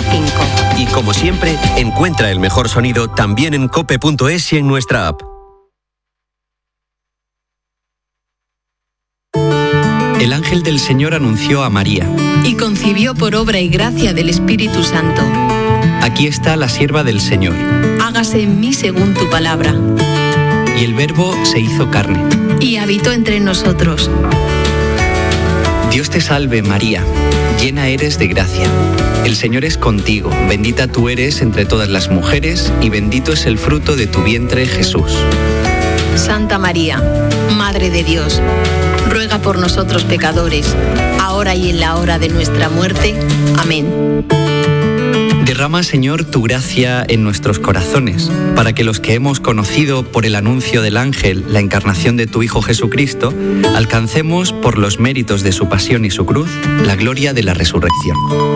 Y como siempre, encuentra el mejor sonido también en cope.es y en nuestra app. El ángel del Señor anunció a María. Y concibió por obra y gracia del Espíritu Santo. Aquí está la sierva del Señor. Hágase en mí según tu palabra. Y el Verbo se hizo carne. Y habitó entre nosotros. Dios te salve, María. Llena eres de gracia. El Señor es contigo. Bendita tú eres entre todas las mujeres y bendito es el fruto de tu vientre, Jesús. Santa María, Madre de Dios, ruega por nosotros pecadores, ahora y en la hora de nuestra muerte. Amén. Derrama, Señor, tu gracia en nuestros corazones, para que los que hemos conocido por el anuncio del ángel la encarnación de tu Hijo Jesucristo, alcancemos por los méritos de su pasión y su cruz la gloria de la resurrección.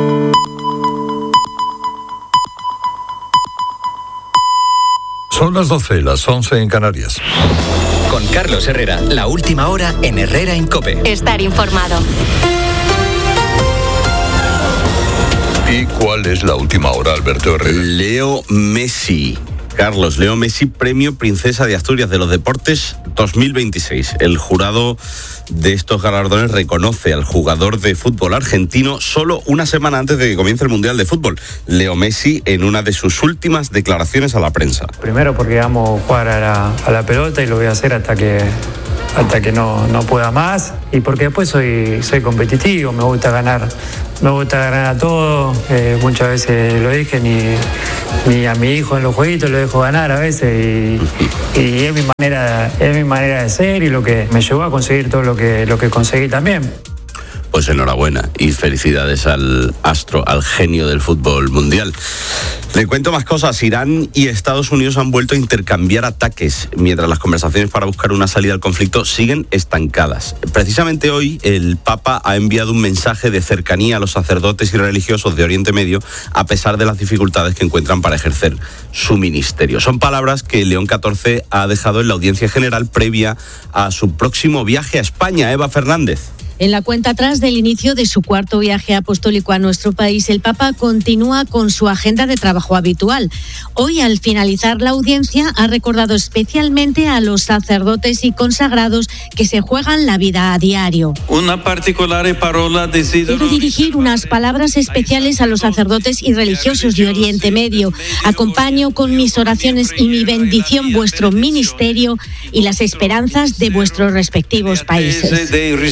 Son las 12, las 11 en Canarias. Con Carlos Herrera, la última hora en Herrera en COPE. Estar informado. ¿Y cuál es la última hora, Alberto Herrera? Leo Messi. Carlos, Leo Messi, Premio Princesa de Asturias de los Deportes 2026. El jurado de estos galardones reconoce al jugador de fútbol argentino solo una semana antes de que comience el Mundial de Fútbol. Leo Messi, en una de sus últimas declaraciones a la prensa. Primero porque amo jugar a la pelota y lo voy a hacer hasta que no pueda más, y porque después soy competitivo, me gusta ganar a todo. Muchas veces lo dije, ni a mi hijo en los jueguitos lo dejo ganar a veces, y es mi manera de ser y lo que me llevó a conseguir todo lo que conseguí también. Pues enhorabuena y felicidades al astro, al genio del fútbol mundial. Le cuento más cosas. Irán y Estados Unidos han vuelto a intercambiar ataques, mientras las conversaciones para buscar una salida al conflicto siguen estancadas. Precisamente hoy el Papa ha enviado un mensaje de cercanía a los sacerdotes y religiosos de Oriente Medio, a pesar de las dificultades que encuentran para ejercer su ministerio. Son palabras que León XIV ha dejado en la audiencia general previa a su próximo viaje a España. Eva Fernández. En la cuenta atrás del inicio de su cuarto viaje apostólico a nuestro país, el Papa continúa con su agenda de trabajo habitual. Hoy, al finalizar la audiencia, ha recordado especialmente a los sacerdotes y consagrados que se juegan la vida a diario. Quiero dirigir unas palabras especiales a los sacerdotes y religiosos de Oriente Medio. Acompaño con mis oraciones y mi bendición vuestro ministerio y las esperanzas de vuestros respectivos países.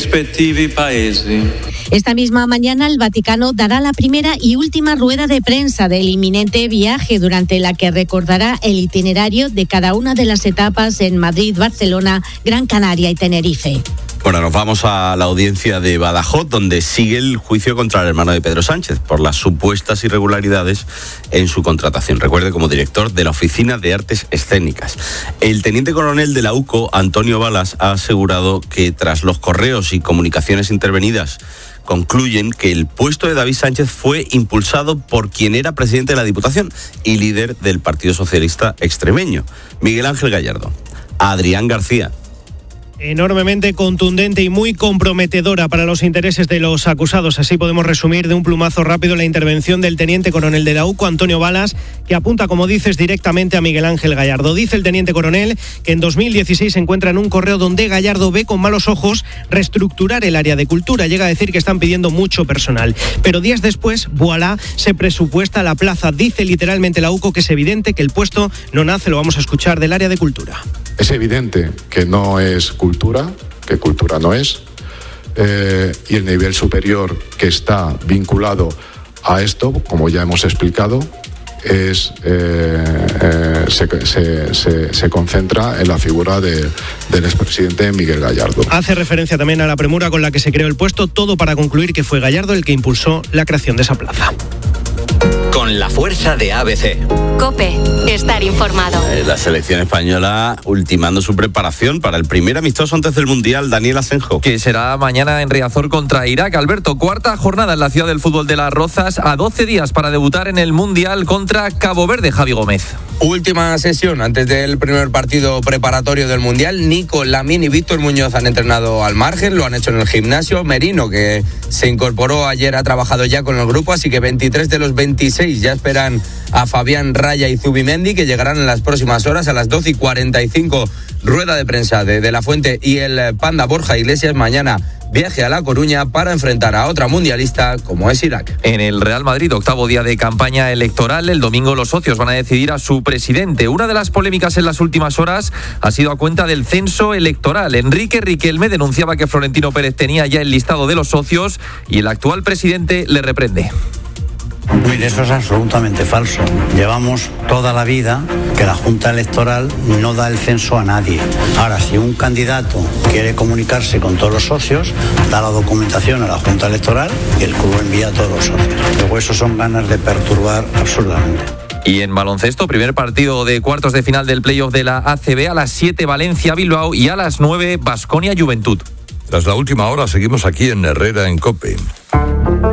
Esta misma mañana el Vaticano dará la primera y última rueda de prensa del inminente viaje, durante la que recordará el itinerario de cada una de las etapas en Madrid, Barcelona, Gran Canaria y Tenerife. Bueno, nos vamos a la audiencia de Badajoz, donde sigue el juicio contra el hermano de Pedro Sánchez por las supuestas irregularidades en su contratación. Recuerde, como director de la Oficina de Artes Escénicas. El teniente coronel de la UCO, Antonio Balas, ha asegurado que tras los correos y comunicaciones intervenidas, concluyen que el puesto de David Sánchez fue impulsado por quien era presidente de la Diputación y líder del Partido Socialista extremeño, Miguel Ángel Gallardo. Adrián García. Enormemente contundente y muy comprometedora para los intereses de los acusados. Así podemos resumir de un plumazo rápido la intervención del teniente coronel de la UCO, Antonio Balas, que apunta, como dices, directamente a Miguel Ángel Gallardo. Dice el teniente coronel que en 2016 se encuentra en un correo donde Gallardo ve con malos ojos reestructurar el área de cultura. Llega a decir que están pidiendo mucho personal. Pero días después, voilà, se presupuesta la plaza. Dice literalmente la UCO que es evidente que el puesto no nace, lo vamos a escuchar, del área de cultura. Es evidente que no es cultura, que cultura no es, y el nivel superior que está vinculado a esto, como ya hemos explicado, se concentra en la figura del expresidente Miguel Gallardo. Hace referencia también a la premura con la que se creó el puesto, todo para concluir que fue Gallardo el que impulsó la creación de esa plaza. Con la fuerza de ABC. COPE, estar informado. La selección española ultimando su preparación para el primer amistoso antes del Mundial. Daniel Asenjo. Que será mañana en Riazor contra Irak. Alberto, cuarta jornada en la ciudad del fútbol de Las Rozas, a 12 días para debutar en el Mundial contra Cabo Verde. Javi Gómez. Última sesión antes del primer partido preparatorio del Mundial. Nico, Lamín y Víctor Muñoz han entrenado al margen, lo han hecho en el gimnasio. Merino, que se incorporó ayer, ha trabajado ya con el grupo, así que 23 de los 26 ya esperan a Fabián, Raya y Zubimendi, que llegarán en las próximas horas. A las 12:45, rueda de prensa de La Fuente y el Panda Borja Iglesias. Mañana viaje a La Coruña para enfrentar a otra mundialista como es Irak. En el Real Madrid, 8º día de campaña electoral, el domingo los socios van a decidir a su presidente. Una de las polémicas en las últimas horas ha sido a cuenta del censo electoral. Enrique Riquelme denunciaba que Florentino Pérez tenía ya el listado de los socios y el actual presidente le reprende. Mire, eso es absolutamente falso. Llevamos toda la vida que la Junta Electoral no da el censo a nadie. Ahora, si un candidato quiere comunicarse con todos los socios, da la documentación a la Junta Electoral y el club envía a todos los socios. Luego eso son ganas de perturbar absurdamente. Y en baloncesto, primer partido de cuartos de final del playoff de la ACB, a las 7 Valencia-Bilbao y a las 9 Baskonia-Juventud. Tras la última hora seguimos aquí en Herrera en COPE.